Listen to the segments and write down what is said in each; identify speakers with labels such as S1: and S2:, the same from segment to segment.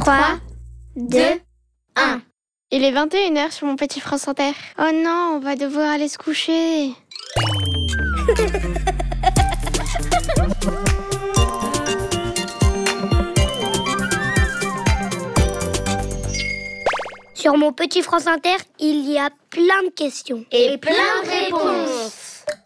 S1: 3, 2, 1. Il est 21h sur mon petit France Inter. Oh non, on va devoir aller se coucher.
S2: Sur mon petit France Inter, il y a plein de questions.
S3: Et plein de réponses.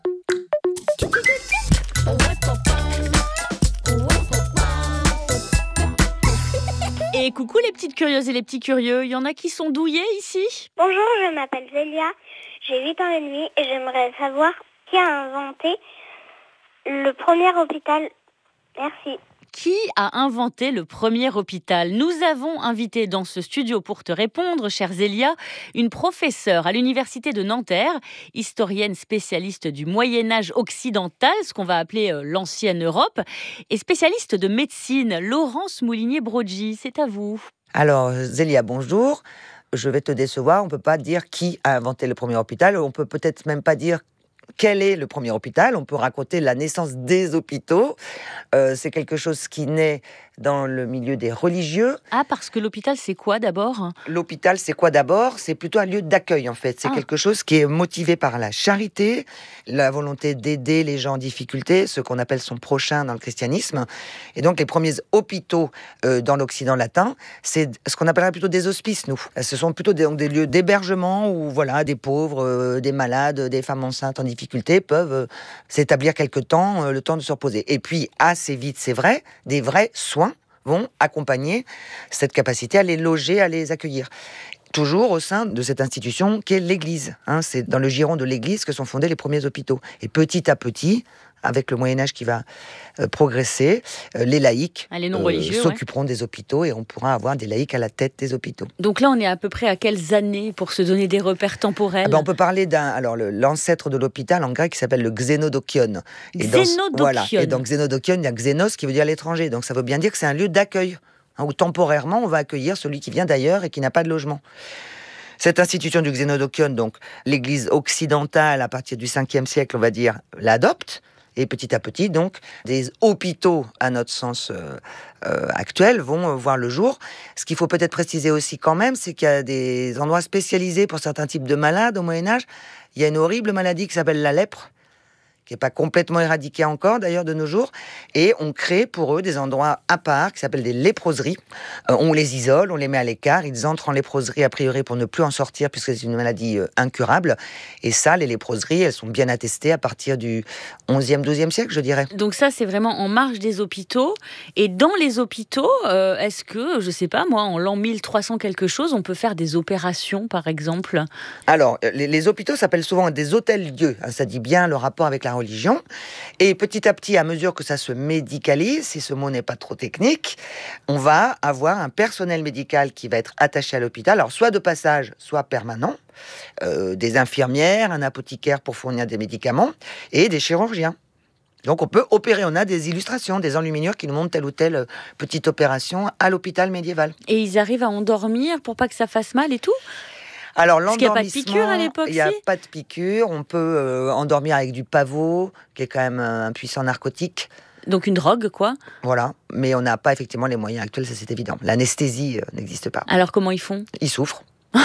S4: Et coucou les petites curieuses et les petits curieux, il y en a qui sont douillés ici?
S5: Bonjour, je m'appelle Zélia, j'ai 8 ans et demi et j'aimerais savoir qui a inventé le premier hôpital. Merci.
S4: Qui a inventé le premier hôpital? Nous avons invité dans ce studio pour te répondre, chère Zélia, une professeure à l'université de Nanterre, historienne spécialiste du Moyen-Âge occidental, ce qu'on va appeler l'ancienne Europe, et spécialiste de médecine, Laurence Moulinier-Broggi. C'est à vous.
S6: Alors, Zélia, bonjour. Je vais te décevoir, on ne peut pas dire qui a inventé le premier hôpital, on peut peut-être même pas dire quel est le premier hôpital. On peut raconter la naissance des hôpitaux. C'est quelque chose qui naît dans le milieu des religieux.
S4: Ah, parce que l'hôpital, c'est quoi d'abord?
S6: L'hôpital, c'est quoi d'abord? C'est plutôt un lieu d'accueil, en fait. C'est quelque chose qui est motivé par la charité, la volonté d'aider les gens en difficulté, ce qu'on appelle son prochain dans le christianisme. Et donc, les premiers hôpitaux dans l'Occident latin, c'est ce qu'on appellerait plutôt des hospices, nous. Ce sont plutôt des lieux d'hébergement où, voilà, des pauvres, des malades, des femmes enceintes en difficulté peuvent s'établir quelque temps, le temps de se reposer. Et puis, assez vite, c'est vrai, des vrais soins vont accompagner cette capacité à les loger, à les accueillir. Toujours au sein de cette institution qu'est l'Église. C'est dans le giron de l'Église que sont fondés les premiers hôpitaux. Et petit à petit, avec le Moyen-Âge qui va progresser, les laïcs s'occuperont des hôpitaux et on pourra avoir des laïcs à la tête des hôpitaux.
S4: Donc là, on est à peu près à quelles années pour se donner des repères temporels?
S6: On peut parler l'ancêtre de l'hôpital en grec qui s'appelle le xénodokion.
S4: Xénodokion.
S6: Et dans xénodokion, il y a xénos qui veut dire l'étranger. Donc ça veut bien dire que c'est un lieu d'accueil, où temporairement on va accueillir celui qui vient d'ailleurs et qui n'a pas de logement. Cette institution du xénodokion, donc l'Église occidentale à partir du 5e siècle, on va dire, l'adopte. Et petit à petit, donc, des hôpitaux, à notre sens actuel, vont voir le jour. Ce qu'il faut peut-être préciser aussi quand même, c'est qu'il y a des endroits spécialisés pour certains types de malades au Moyen-Âge. Il y a une horrible maladie qui s'appelle la lèpre, qui n'est pas complètement éradiquée encore, d'ailleurs, de nos jours. Et on crée pour eux des endroits à part, qui s'appellent des léproseries. On les isole, on les met à l'écart. Ils entrent en léproserie, a priori, pour ne plus en sortir, puisque c'est une maladie incurable. Et ça, les léproseries, elles sont bien attestées à partir du 11e, 12e siècle, je dirais.
S4: Donc ça, c'est vraiment en marge des hôpitaux. Et dans les hôpitaux, est-ce que, je sais pas, moi, en l'an 1300 quelque chose, on peut faire des opérations, par exemple?
S6: Alors, les hôpitaux s'appellent souvent des hôtels-lieux. Ça dit bien le rapport avec la religion. Et petit à petit, à mesure que ça se médicalise, si ce mot n'est pas trop technique, on va avoir un personnel médical qui va être attaché à l'hôpital, alors soit de passage, soit permanent, des infirmières, un apothicaire pour fournir des médicaments, et des chirurgiens. Donc on peut opérer, on a des illustrations, des enluminures qui nous montrent telle ou telle petite opération à l'hôpital médiéval.
S4: Et ils arrivent à endormir pour pas que ça fasse mal et tout?
S6: Alors,
S4: parce qu'il n'y a pas de piqûre à l'époque.
S6: Il n'y a pas de piqûre. On peut endormir avec du pavot, qui est quand même un puissant narcotique.
S4: Donc une drogue, quoi.
S6: Voilà, mais on n'a pas effectivement les moyens actuels, ça c'est évident. L'anesthésie n'existe pas.
S4: Alors comment ils font?
S6: Ils souffrent.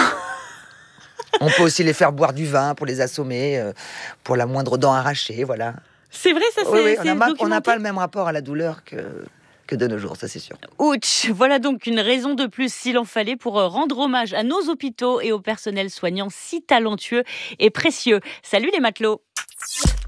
S6: On peut aussi les faire boire du vin pour les assommer, pour la moindre dent arrachée, voilà.
S4: C'est vrai, ça
S6: oui, on n'a pas le même rapport à la douleur que de nos jours, ça c'est sûr.
S4: Ouch, voilà donc une raison de plus s'il en fallait pour rendre hommage à nos hôpitaux et au personnel soignant si talentueux et précieux. Salut les matelots.